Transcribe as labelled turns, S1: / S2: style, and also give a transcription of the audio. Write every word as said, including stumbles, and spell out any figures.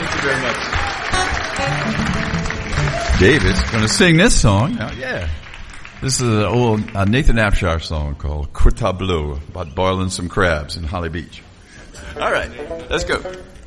S1: Thank you very much.
S2: David's going to sing this song. Oh, yeah. This is an old uh, Nathan Abshire song called Quit Tableau, about boiling some crabs in Holly Beach. All right, let's go.